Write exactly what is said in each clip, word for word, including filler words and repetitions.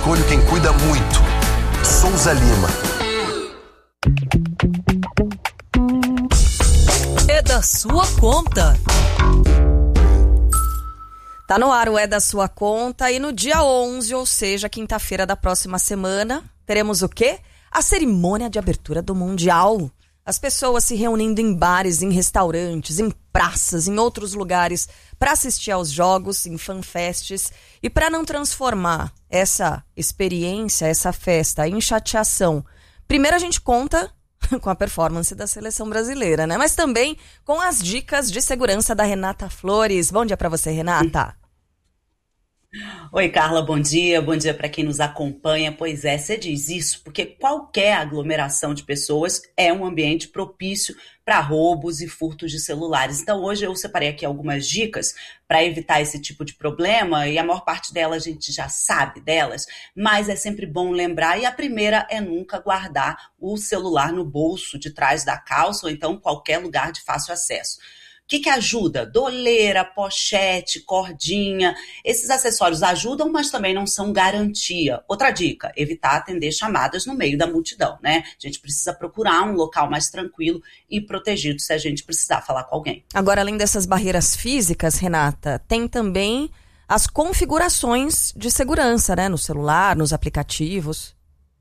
escolho quem cuida muito. Souza Lima. É da sua conta. Tá no ar o É da Sua Conta e no dia onze, ou seja, quinta-feira da próxima semana, teremos o quê? A cerimônia de abertura do Mundial. As pessoas se reunindo em bares, em restaurantes, em praças, em outros lugares para assistir aos jogos, em fanfests. E para não transformar essa experiência, essa festa em chateação, primeiro a gente conta com a performance da seleção brasileira, né? Mas também com as dicas de segurança da Renata Flores. Bom dia para você, Renata. Oi, Carla, bom dia. Bom dia para quem nos acompanha. Pois é, você diz isso porque qualquer aglomeração de pessoas é um ambiente propício para roubos e furtos de celulares. Então, hoje eu separei aqui algumas dicas para evitar esse tipo de problema e a maior parte delas a gente já sabe delas, mas é sempre bom lembrar. E a primeira é nunca guardar o celular no bolso de trás da calça ou então qualquer lugar de fácil acesso. O que que ajuda? Doleira, pochete, cordinha. Esses acessórios ajudam, mas também não são garantia. Outra dica, evitar atender chamadas no meio da multidão, né? A gente precisa procurar um local mais tranquilo e protegido se a gente precisar falar com alguém. Agora, além dessas barreiras físicas, Renata, tem também as configurações de segurança, né? No celular, nos aplicativos.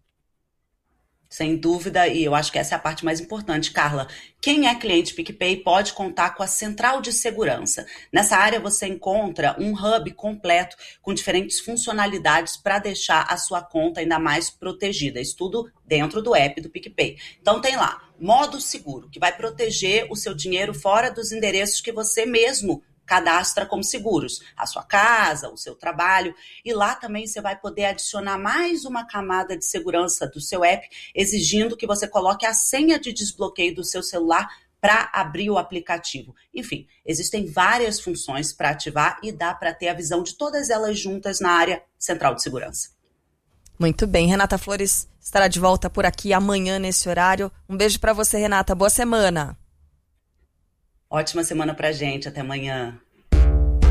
Sem dúvida, e eu acho que essa é a parte mais importante, Carla. Quem é cliente PicPay pode contar com a Central de Segurança. Nessa área você encontra um hub completo com diferentes funcionalidades para deixar a sua conta ainda mais protegida. Isso tudo dentro do app do PicPay. Então tem lá, modo seguro, que vai proteger o seu dinheiro fora dos endereços que você mesmo cadastra como seguros, a sua casa, o seu trabalho, e lá também você vai poder adicionar mais uma camada de segurança do seu app, exigindo que você coloque a senha de desbloqueio do seu celular para abrir o aplicativo. Enfim, existem várias funções para ativar e dá para ter a visão de todas elas juntas na área central de segurança. Muito bem, Renata Flores estará de volta por aqui amanhã nesse horário. Um beijo para você, Renata. Boa semana. Ótima semana pra gente. Até amanhã.